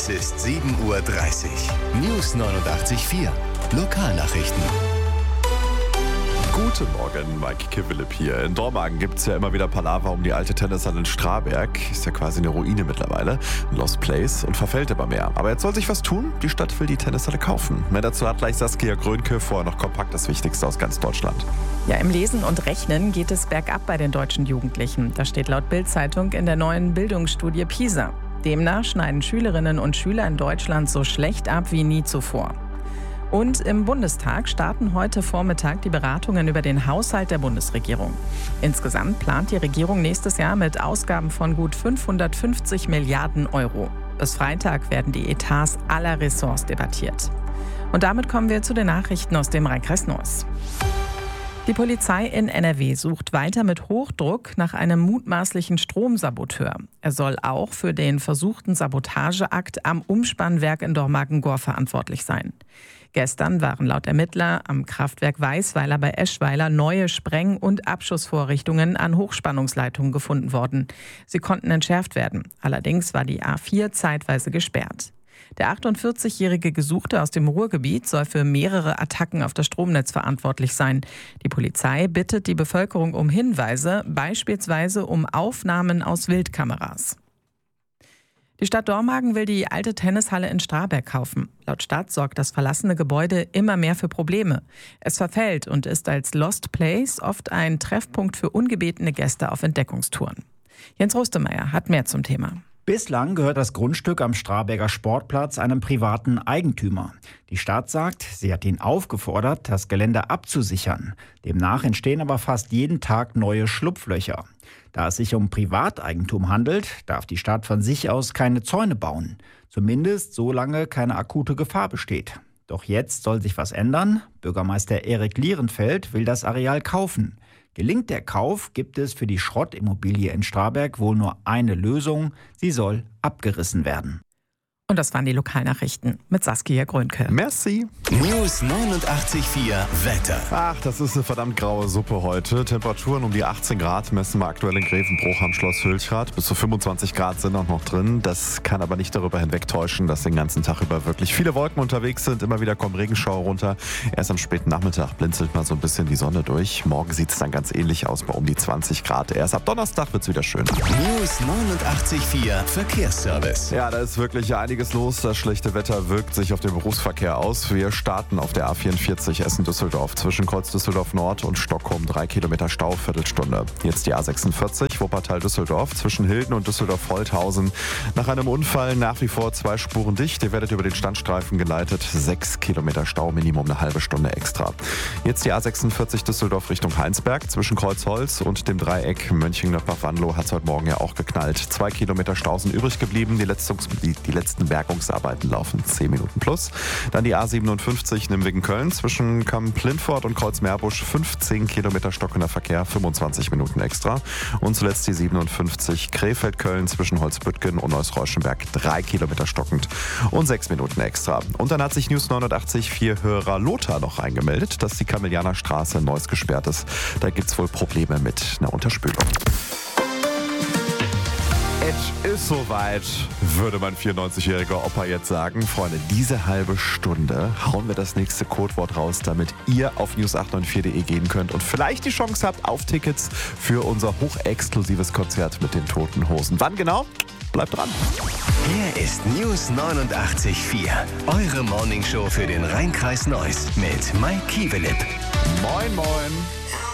Es ist 7:30 Uhr. News 89.4. Lokalnachrichten. Guten Morgen, Mike Kivelip hier. In Dormagen gibt es ja immer wieder Palaver um die alte Tennishalle in Straberg. Ist ja quasi eine Ruine mittlerweile. Ein Lost Place und verfällt immer mehr. Aber jetzt soll sich was tun. Die Stadt will die Tennishalle kaufen. Mehr dazu hat gleich Saskia Grönke. Vorher noch kompakt das Wichtigste aus ganz Deutschland. Ja, im Lesen und Rechnen geht es bergab bei den deutschen Jugendlichen. Das steht laut Bild-Zeitung in der neuen Bildungsstudie PISA. Demnach schneiden Schülerinnen und Schüler in Deutschland so schlecht ab wie nie zuvor. Und im Bundestag starten heute Vormittag die Beratungen über den Haushalt der Bundesregierung. Insgesamt plant die Regierung nächstes Jahr mit Ausgaben von gut 550 Milliarden Euro. Bis Freitag werden die Etats aller Ressorts debattiert. Und damit kommen wir zu den Nachrichten aus dem Rhein-Kreis Neuss. Die Polizei in NRW sucht weiter mit Hochdruck nach einem mutmaßlichen Stromsaboteur. Er soll auch für den versuchten Sabotageakt am Umspannwerk in Dormagen-Gohr verantwortlich sein. Gestern waren laut Ermittler am Kraftwerk Weißweiler bei Eschweiler neue Spreng- und Abschussvorrichtungen an Hochspannungsleitungen gefunden worden. Sie konnten entschärft werden. Allerdings war die A4 zeitweise gesperrt. Der 48-jährige Gesuchte aus dem Ruhrgebiet soll für mehrere Attacken auf das Stromnetz verantwortlich sein. Die Polizei bittet die Bevölkerung um Hinweise, beispielsweise um Aufnahmen aus Wildkameras. Die Stadt Dormagen will die alte Tennishalle in Straberg kaufen. Laut Stadt sorgt das verlassene Gebäude immer mehr für Probleme. Es verfällt und ist als Lost Place oft ein Treffpunkt für ungebetene Gäste auf Entdeckungstouren. Jens Rostemeyer hat mehr zum Thema. Bislang gehört das Grundstück am Straberger Sportplatz einem privaten Eigentümer. Die Stadt sagt, sie hat ihn aufgefordert, das Gelände abzusichern. Demnach entstehen aber fast jeden Tag neue Schlupflöcher. Da es sich um Privateigentum handelt, darf die Stadt von sich aus keine Zäune bauen. Zumindest solange keine akute Gefahr besteht. Doch jetzt soll sich was ändern. Bürgermeister Erik Lierenfeld will das Areal kaufen. Gelingt der Kauf, gibt es für die Schrottimmobilie in Straberg wohl nur eine Lösung. Sie soll abgerissen werden. Und das waren die Lokalnachrichten mit Saskia Grönke. Merci. News 89.4 Wetter. Ach, das ist eine verdammt graue Suppe heute. Temperaturen um die 18 Grad messen wir aktuell in Grevenbruch am Schloss Hülchrath. Bis zu 25 Grad sind auch noch drin. Das kann aber nicht darüber hinwegtäuschen, dass den ganzen Tag über wirklich viele Wolken unterwegs sind. Immer wieder kommen Regenschauer runter. Erst am späten Nachmittag blinzelt mal so ein bisschen die Sonne durch. Morgen sieht es dann ganz ähnlich aus bei um die 20 Grad. Erst ab Donnerstag wird es wieder schön. News 89.4 Verkehrsservice. Ja, da ist wirklich einiges los. Das schlechte Wetter wirkt sich auf den Berufsverkehr aus. Wir starten auf der A44 Essen-Düsseldorf zwischen Kreuz Düsseldorf Nord und Stockholm. 3 Kilometer Stau, Viertelstunde. Jetzt die A46 Wuppertal-Düsseldorf zwischen Hilden und Düsseldorf-Holthausen. Nach einem Unfall nach wie vor 2 Spuren dicht. Ihr werdet über den Standstreifen geleitet. 6 Kilometer Stau, Minimum eine halbe Stunde extra. Jetzt die A46 Düsseldorf Richtung Heinsberg zwischen Kreuzholz und dem Dreieck Mönchengladbach-Wanlo hat es heute Morgen ja auch geknallt. 2 Kilometer Stau sind übrig geblieben. Die letzten Bergungsarbeiten laufen 10 Minuten plus. Dann die A57 Nimwegen-Köln zwischen Kamp-Lindfort und Kreuz-Meerbusch 15 Kilometer stockender Verkehr, 25 Minuten extra. Und zuletzt die 57 Krefeld-Köln zwischen Holzbüttgen und Neuss-Reuschenberg 3 Kilometer stockend und 6 Minuten extra. Und dann hat sich News 89.4 Hörer Lothar noch eingemeldet, dass die Kamelianerstraße in Neuss gesperrt ist. Da gibt es wohl Probleme mit einer Unterspülung. Es ist soweit, würde mein 94-jähriger Opa jetzt sagen. Freunde, diese halbe Stunde hauen wir das nächste Codewort raus, damit ihr auf news894.de gehen könnt und vielleicht die Chance habt auf Tickets für unser hochexklusives Konzert mit den Toten Hosen. Wann genau? Bleibt dran. Hier ist News 89.4, eure Morningshow für den Rhein-Kreis Neuss mit Mike Kivelip. Moin, moin.